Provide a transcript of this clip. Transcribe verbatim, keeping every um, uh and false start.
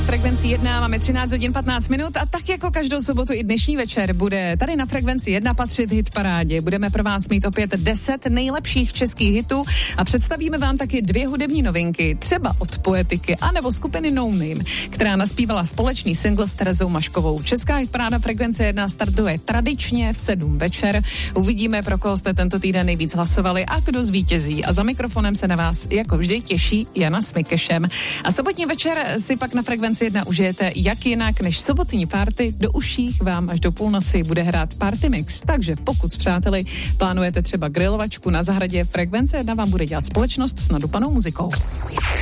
Frekvenci jedna máme třináct hodin patnáct minut a tak jako každou sobotu i dnešní večer bude tady na Frekvenci jedna patřit hit parádě. Budeme pro vás mít opět deset nejlepších českých hitů a představíme vám taky dvě hudební novinky, třeba od Poetiky anebo skupiny No Name, která naspívala společný single s Terezou Maškovou. Česká hit paráda Frekvence jedna startuje tradičně v sedm večer. Uvidíme, pro koho jste tento týden nejvíc hlasovali a kdo zvítězí. A za mikrofonem se na vás jako vždy těší Jana s Mikešem. A sobotní večer si pak na Frekvenci jedna užijete jak jinak než sobotní party. Do uších vám až do půlnoci bude hrát Party Mix, takže pokud s přáteli plánujete třeba grilovačku na zahradě, Frekvence jedna vám bude dělat společnost s nadupanou muzikou.